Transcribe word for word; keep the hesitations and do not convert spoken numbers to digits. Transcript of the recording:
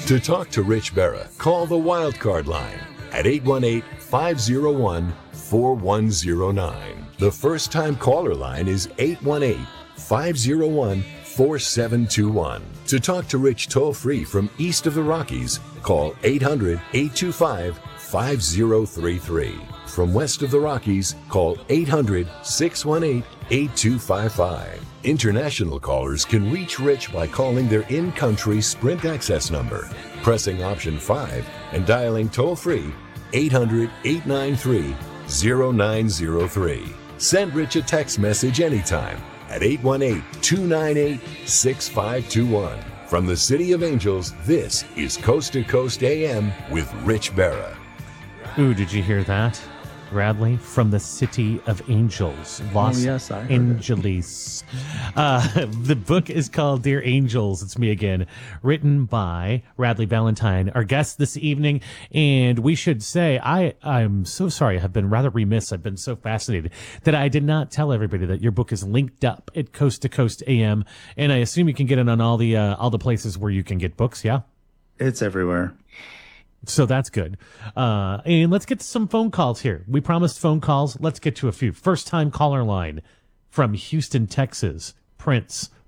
To talk to Rich Berra, call the Wildcard line at eight one eight, five oh one, four one oh nine. The first-time caller line is eight one eight, five oh one, four seven two one. To talk to Rich toll-free from east of the Rockies, call eight hundred, eight two five, five oh three three. From west of the Rockies, call eight hundred, six one eight, eight two five five. International callers can reach Rich by calling their in-country Sprint access number, pressing option five, and dialing toll-free eight hundred, eight nine three, oh nine oh three. Send Rich a text message anytime at eight one eight, two nine eight, six five two one. From the City of Angels, this is Coast to Coast A M with Rich Berra. Ooh, did you hear that? Radley, from the City of Angels, Los oh, yes, I heard Angeles. Uh, the book is called Dear Angels, It's Me Again, written by Radley Valentine, our guest this evening. And we should say, I, I'm so sorry, I've been rather remiss. I've been so fascinated that I did not tell everybody that your book is linked up at Coast to Coast A M. And I assume you can get it on all the, uh, all the places where you can get books, yeah? It's everywhere. So that's good. Uh, and let's get to some phone calls here. We promised phone calls. Let's get to a few. First time caller line from Houston, Texas. Prince,